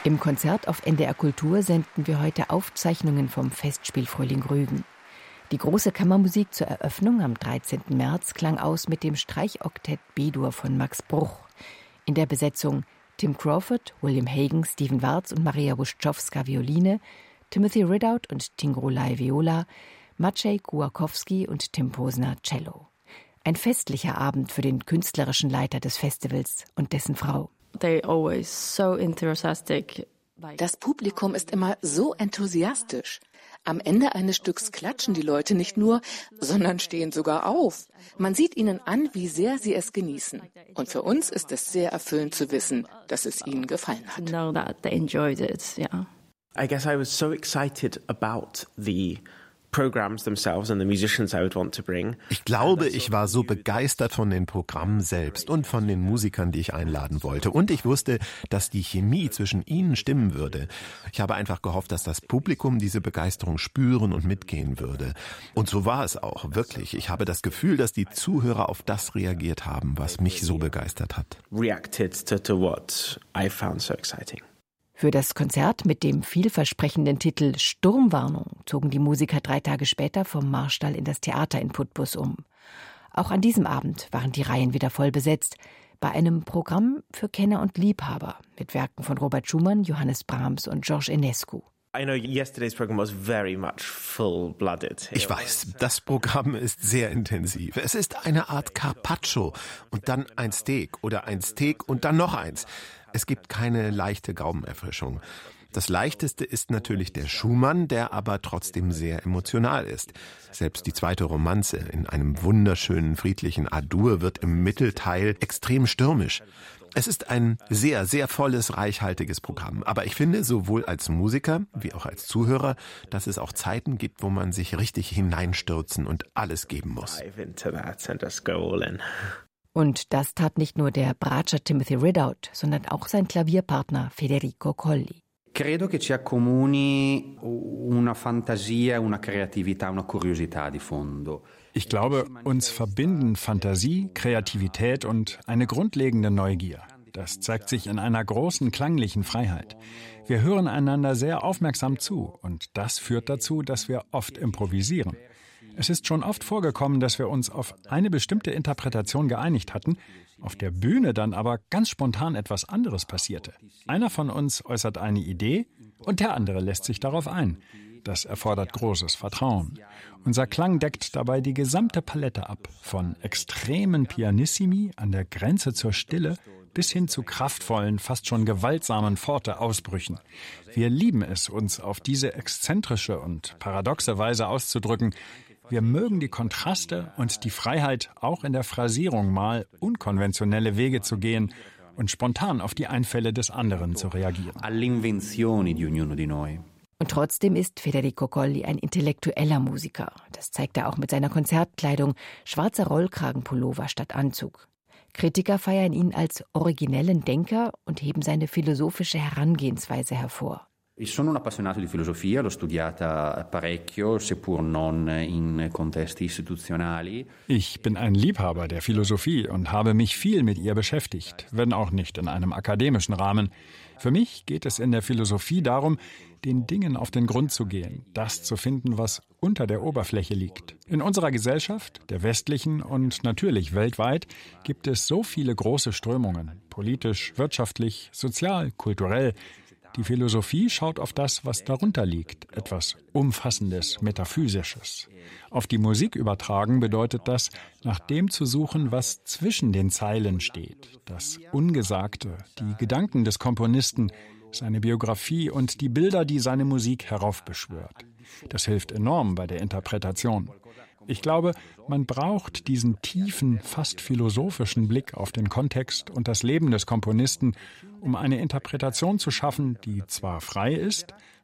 Im Konzert auf NDR Kultur senden wir heute Aufzeichnungen vom Festspiel Frühling Rügen. Die große Kammermusik zur Eröffnung am 13. März klang aus mit dem Streichoktett B-Dur von Max Bruch. In der Besetzung Tim Crawford, William Hagen, Stephen Warz und Maria Wuszczowska Violine, Timothy Ridout und Tingro Lai Viola, Maciej Kułakowski und Tim Posner Cello. Ein festlicher Abend für den künstlerischen Leiter des Festivals und dessen Frau. Das Publikum ist immer so enthusiastisch. Am Ende eines Stücks klatschen die Leute nicht nur, sondern stehen sogar auf. Man sieht ihnen an, wie sehr sie es genießen. Und für uns ist es sehr erfüllend zu wissen, dass es ihnen gefallen hat. I guess I was so excited about the programs themselves and the musicians I would want to bring. Ich glaube, ich war so begeistert von den Programmen selbst und von den Musikern, die ich einladen wollte. Und ich wusste, dass die Chemie zwischen ihnen stimmen würde. Ich habe einfach gehofft, dass das Publikum diese Begeisterung spüren und mitgehen würde. Und so war es auch, wirklich. Ich habe das Gefühl, dass die Zuhörer auf das reagiert haben, was mich so begeistert hat. Reacted to what I found so exciting. Für das Konzert mit dem vielversprechenden Titel Sturmwarnung zogen die Musiker 3 Tage später vom Marstall in das Theater in Putbus um. Auch an diesem Abend waren die Reihen wieder voll besetzt, bei einem Programm für Kenner und Liebhaber mit Werken von Robert Schumann, Johannes Brahms und George Enescu. I know yesterday's program was very much full-blooded. Ich weiß, das Programm ist sehr intensiv. Es ist eine Art Carpaccio und dann ein Steak oder ein Steak und dann noch eins. Es gibt keine leichte Gaumenerfrischung. Das Leichteste ist natürlich der Schumann, der aber trotzdem sehr emotional ist. Selbst die zweite Romanze in einem wunderschönen, friedlichen A-Dur wird im Mittelteil extrem stürmisch. Es ist ein sehr, sehr volles, reichhaltiges Programm. Aber ich finde, sowohl als Musiker wie auch als Zuhörer, dass es auch Zeiten gibt, wo man sich richtig hineinstürzen und alles geben muss. Und das tat nicht nur der Bratscher Timothy Ridout, sondern auch sein Klavierpartner Federico Colli. Credo che ci accomuni una fantasia, una creatività, una curiosità di fondo. Ich glaube, uns verbinden Fantasie, Kreativität und eine grundlegende Neugier. Das zeigt sich in einer großen klanglichen Freiheit. Wir hören einander sehr aufmerksam zu und das führt dazu, dass wir oft improvisieren. Es ist schon oft vorgekommen, dass wir uns auf eine bestimmte Interpretation geeinigt hatten, auf der Bühne dann aber ganz spontan etwas anderes passierte. Einer von uns äußert eine Idee und der andere lässt sich darauf ein. Das erfordert großes Vertrauen. Unser Klang deckt dabei die gesamte Palette ab, von extremen Pianissimi an der Grenze zur Stille bis hin zu kraftvollen, fast schon gewaltsamen Forte-Ausbrüchen. Wir lieben es, uns auf diese exzentrische und paradoxe Weise auszudrücken. Wir mögen die Kontraste und die Freiheit, auch in der Phrasierung mal unkonventionelle Wege zu gehen und spontan auf die Einfälle des anderen zu reagieren. Und trotzdem ist Federico Colli ein intellektueller Musiker. Das zeigt er auch mit seiner Konzertkleidung, schwarzer Rollkragenpullover statt Anzug. Kritiker feiern ihn als originellen Denker und heben seine philosophische Herangehensweise hervor. Ich sono un appassionato di filosofia, l'ho studiata parecchio, seppur non in contesti istituzionali. Ich bin ein Liebhaber der Philosophie und habe mich viel mit ihr beschäftigt, wenn auch nicht in einem akademischen Rahmen. Für mich geht es in der Philosophie darum, den Dingen auf den Grund zu gehen, das zu finden, was unter der Oberfläche liegt. In unserer Gesellschaft, der westlichen und natürlich weltweit, gibt es so viele große Strömungen, politisch, wirtschaftlich, sozial, kulturell. Die Philosophie schaut auf das, was darunter liegt, etwas Umfassendes, Metaphysisches. Auf die Musik übertragen bedeutet das, nach dem zu suchen, was zwischen den Zeilen steht. Das Ungesagte, die Gedanken des Komponisten, seine Biografie und die Bilder, die seine Musik heraufbeschwört. Das hilft enorm bei der Interpretation. Ich glaube, man braucht diesen tiefen, fast philosophischen Blick auf den Kontext und das Leben des Komponisten, um eine Interpretation zu schaffen, die zwar frei ist,